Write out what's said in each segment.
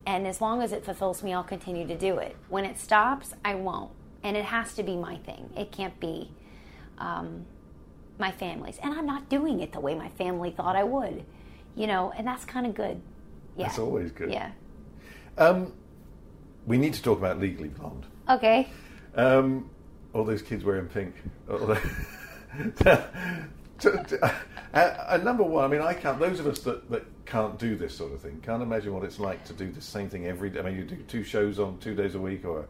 And as long as it fulfills me, I'll continue to do it. When it stops, I won't. And it has to be my thing. It can't be my family's. And I'm not doing it the way my family thought I would. And that's kind of good. Yeah. That's always good. Yeah. We need to talk about Legally Blonde. Okay. All those kids wearing pink. Number one, I mean, I can't. Those of us that can't do this sort of thing can't imagine what it's like to do the same thing every day. I mean, you do 2 shows on 2 days a week, or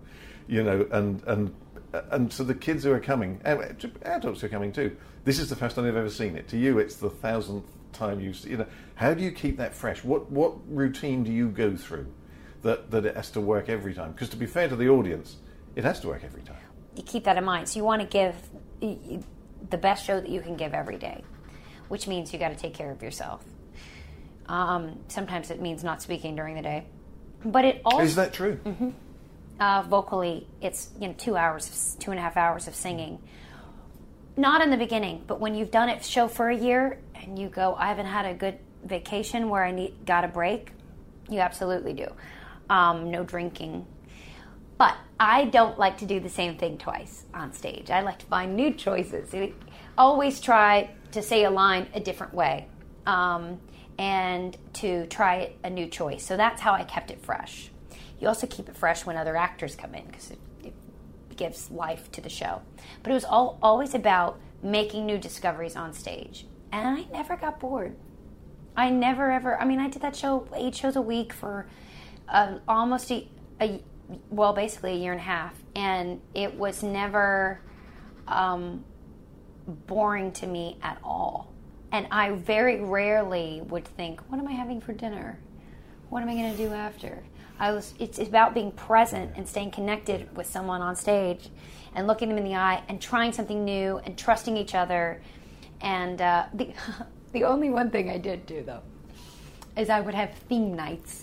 and so the kids who are coming, adults who are coming too. This is the first time they've ever seen it. To you, it's the 1,000th time you've seen it. How do you keep that fresh? What routine do you go through that it has to work every time? Because to be fair to the audience, it has to work every time. You keep that in mind. So you want to give the best show that you can give every day, which means you got to take care of yourself. Sometimes it means not speaking during the day, but it also is that true? Mm-hmm. Vocally, it's 2.5 hours of singing. Not in the beginning, but when you've done it show for a year and you go, I haven't had a good vacation where I got a break. You absolutely do. No drinking. But I don't like to do the same thing twice on stage. I like to find new choices. Always try to say a line a different way, and to try a new choice. So that's how I kept it fresh. You also keep it fresh when other actors come in, because it gives life to the show. But it was always about making new discoveries on stage. And I never got bored. I never ever, I did that show, 8 shows a week for almost basically a year and a half. And it was never boring to me at all. And I very rarely would think, what am I having for dinner? What am I going to do after? It's about being present and staying connected with someone on stage and looking them in the eye and trying something new and trusting each other. And the only one thing I did do, though, is I would have theme nights.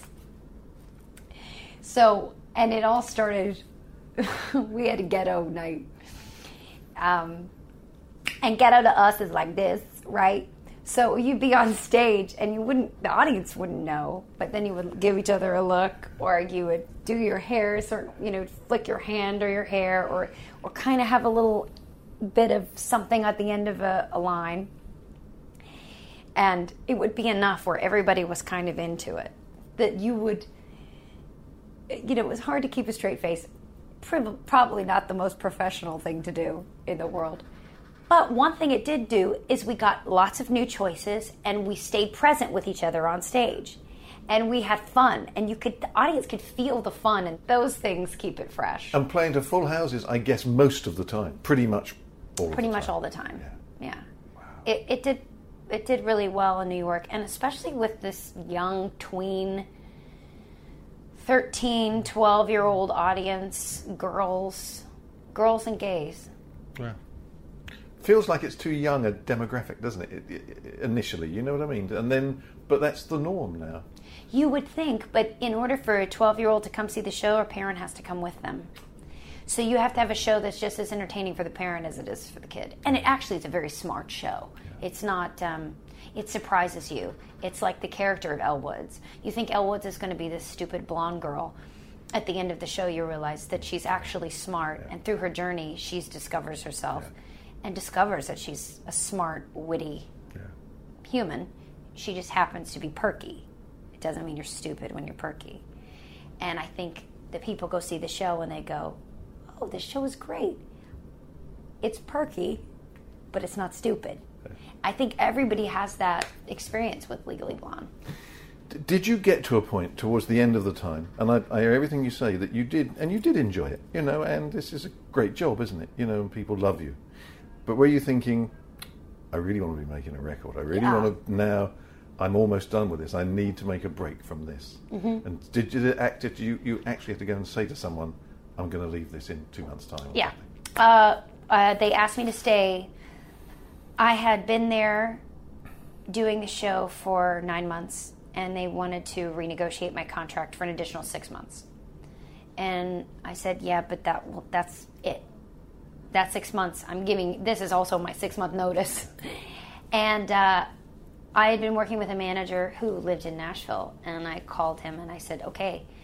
So, and it all started, we had a ghetto night. And ghetto to us is like this, right? So you'd be on stage and the audience wouldn't know, but then you would give each other a look, or you would do your hair, flick your hand or your hair, or kind of have a little bit of something at the end of a line. And it would be enough where everybody was kind of into it, that you would, it was hard to keep a straight face. Probably not the most professional thing to do in the world. But one thing it did do is we got lots of new choices, and we stayed present with each other on stage. And we had fun, and the audience could feel the fun, and those things keep it fresh. And playing to full houses, I guess, most of the time. Pretty much all the time. Yeah. Wow. It did really well in New York, and especially with this young tween 13, 12-year-old audience, girls and gays. Yeah. Feels like it's too young a demographic, doesn't it? Initially, you know what I mean? And then, but that's the norm now. You would think, but in order for a 12-year-old to come see the show, a parent has to come with them. So you have to have a show that's just as entertaining for the parent as it is for the kid. And it actually is a very smart show. Yeah. It's not, it surprises you. It's like the character of Elle Woods. You think Elle Woods is going to be this stupid blonde girl. At the end of the show, you realize that she's actually smart. Yeah. And through her journey, she discovers herself. Yeah. And discovers that she's a smart, witty human. She just happens to be perky. It doesn't mean you're stupid when you're perky. And I think that people go see the show and they go, oh, this show is great. It's perky, but it's not stupid. I think everybody has that experience with Legally Blonde. Did you get to a point towards the end of the time, and I hear everything you say, that you did enjoy it, and this is a great job, isn't it? And people love you. But were you thinking, I really want to be making a record. I really want to, now I'm almost done with this. I need to make a break from this. Mm-hmm. And did you actually have to go and say to someone, I'm going to leave this in 2 months' time? Yeah. They asked me to stay. I had been there doing the show for 9 months, and they wanted to renegotiate my contract for an additional 6 months. And I said, yeah, but that's it. That 6 months, this is also my 6-month notice. And I had been working with a manager who lived in Nashville, and I called him and I said, okay,